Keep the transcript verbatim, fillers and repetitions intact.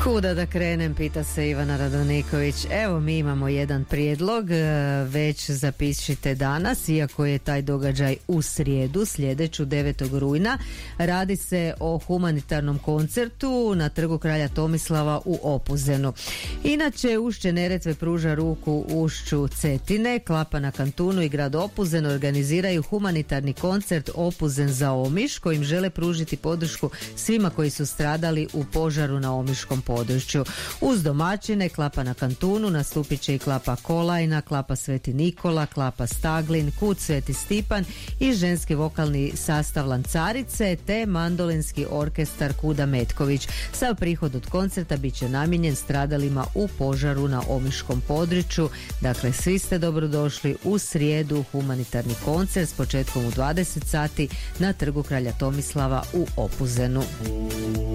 Kuda da krenem, pita se Ivana Radoniković. Evo, mi imamo jedan prijedlog, već zapišite danas, iako je taj događaj u srijedu, sljedeću devetog rujna. Radi se o humanitarnom koncertu na Trgu kralja Tomislava u Opuzenu. Inače, Ušće Neretve pruža ruku Ušću Cetine, Klapa na Kantunu i grad Opuzen organiziraju humanitarni koncert Opuzen za Omiš, kojim žele pružiti podršku svima koji su stradali u požaru na omiškom području. Uz domaćine Klapa na Kantunu nastupit će i Klapa Kolajna, Klapa Sveti Nikola, Klapa Staglin, Kut Sveti Stipan i ženski vokalni sastav Lancarice te mandolinski orkestar Kuda Metković. Sav prihod od koncerta bit će namijenjen stradalima u požaru na omiškom području. Dakle, svi ste dobrodošli u srijedu, humanitarni koncert s početkom u dvadeset sati na Trgu kralja Tomislava u Opuzenu.